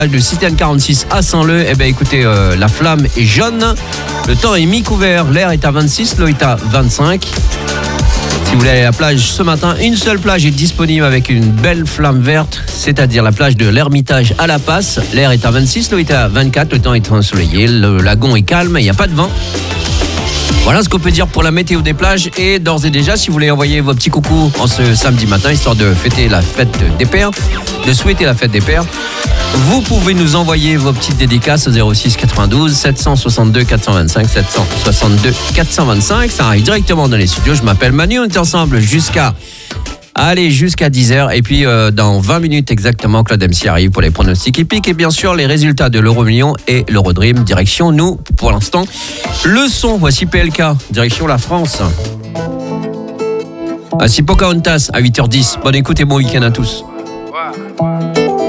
de Citerne 46 à Saint-Leu. Eh bien écoutez, la flamme est jaune, le temps est mi-couvert, l'air est à 26, l'eau est à 25. Si vous voulez aller à la plage ce matin, une seule plage est disponible avec une belle flamme verte, c'est-à-dire la plage de l'Ermitage à La Passe. L'air est à 26, l'eau est à 24, le temps est ensoleillé, le lagon est calme, il n'y a pas de vent. Voilà ce qu'on peut dire pour la météo des plages. Et d'ores et déjà, si vous voulez envoyer vos petits coucous en ce samedi matin, histoire de fêter la fête des pères, de souhaiter la fête des pères, vous pouvez nous envoyer vos petites dédicaces au 06 92 762 425 762 425. Ça arrive directement dans les studios. Je m'appelle Manu, on est ensemble jusqu'à 10h. Et puis dans 20 minutes exactement, Claude MC arrive pour les pronostics hippiques. Et bien sûr, les résultats de l'Euro-Million et l'Eurodream. Direction, nous, pour l'instant, le son. Voici PLK, direction la France. Voici Pocahontas à 8h10. Bonne écoute et bon week-end à tous.